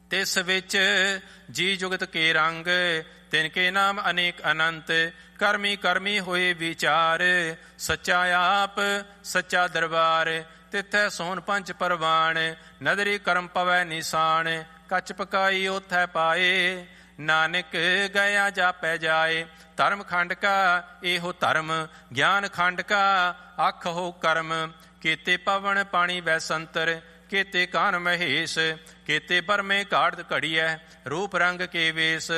ਤਿਸ ਵਿੱਚ ਜੀ ਜੁਗਤ ਕੇ ਰੰਗ, ਤਿਨ ਕੇ ਨਾਮ ਅਨੇਕ ਅਨੰਤ। ਕਰਮੀ ਕਰਮੀ ਹੋਏ ਵਿਚਾਰ, ਸੱਚਾ ਆਪ ਸੱਚਾ ਦਰਬਾਰ। ਤਿੱਥੈ ਸੋਨ ਪੰਚ ਪਰਵਾਣ, ਨਦਰੀ ਕਰਮ ਪਵੈ ਨਿਸ਼ਾਨ। ਕੱਚ ਪਕਾਈ ਓਥੈ ਪਾਏ, ਨਾਨਕ ਗਿਆ ਜਾਪੈ ਜਾਏ। ਧਰਮ ਖੰਡ ਕਾ ਇਹੋ ਧਰਮ, ਗਿਆਨ ਖੰਡ ਕਾ ਆਖੋ ਕਰਮ। ਕੀਤੇ ਪਵਨ ਪਾਣੀ ਵੈ ਸੰਤਰ, ਕੀਤੇ ਕਾਨ ਮਹੇਸ਼। ਕੀਤੇ ਬਰਮੇ ਘਾੜਤ ਘੜੀਐ, ਰੂਪ ਰੰਗ ਕੇ ਵੇਸ।